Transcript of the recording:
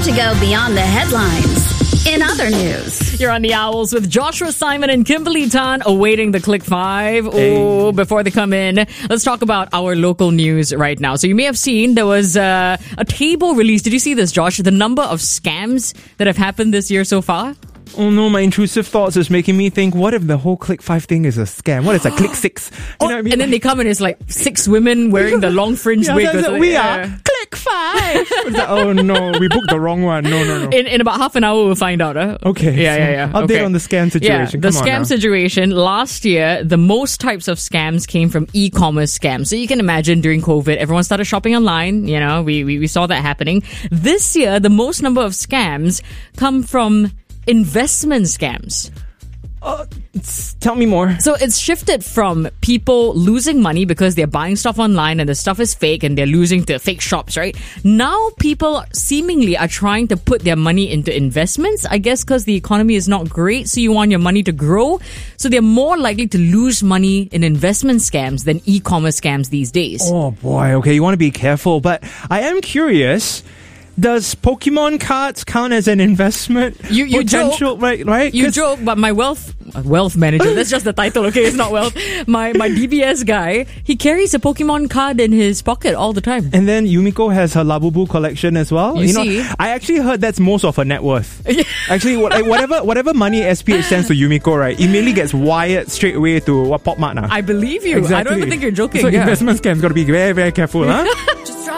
to go beyond the headlines. In other news, you're on the Owls with Joshua Simon and Kimberly Tan awaiting the Click 5. Oh, before they come in, let's talk about our local news right now. So you may have seen there was a table released. Did you see this, Josh? The number of scams that have happened this year so far? Oh no, my intrusive thoughts is making me think, what if the whole Click 5 thing is a scam? What is a Click 6? You know what I mean? And then they come and it's like 6 women wearing the long fringe wig. We are Click 5! Oh no, we booked the wrong one. No. In about half an hour, we'll find out. Okay. Yeah. Update on the scam situation. Yeah, the scam situation. Last year, the most types of scams came from e-commerce scams. So you can imagine during COVID, everyone started shopping online. You know, we saw that happening. This year, the most number of scams come from investment scams. Tell me more. So it's shifted from people losing money because they're buying stuff online and the stuff is fake and they're losing to fake shops, right? Now people seemingly are trying to put their money into investments, I guess because the economy is not great, so you want your money to grow. So they're more likely to lose money in investment scams than e-commerce scams these days. Oh boy, okay, you want to be careful, but I am curious. Does Pokemon cards count as an investment? You potential, joke, right? You joke, but my wealth manager, that's just the title, okay? It's not wealth. My DBS guy, he carries a Pokemon card in his pocket all the time. And then Yumiko has her Labubu collection as well. You see? I actually heard that's most of her net worth. Actually, whatever money SPH sends to Yumiko, right, immediately gets wired straight away to Pop Mart now. I believe you. Exactly. I don't even think you're joking. So investment scams got to be very, very careful, huh?